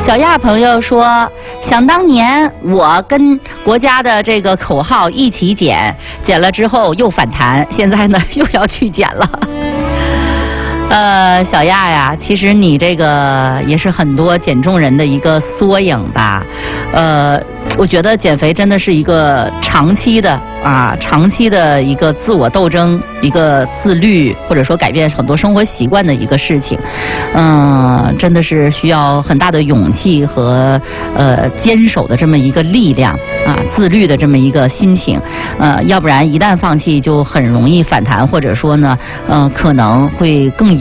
小亚朋友说，想当年我跟国家的这个口号一起减，减了之后又反弹，现在呢又要去减了。小亚呀，其实你这个也是很多减重人的一个缩影吧。我觉得减肥真的是一个长期的一个自我斗争，一个自律，或者说改变很多生活习惯的一个事情。真的是需要很大的勇气和坚守的这么一个力量啊，自律的这么一个心情。要不然一旦放弃，就很容易反弹，或者说呢，可能会更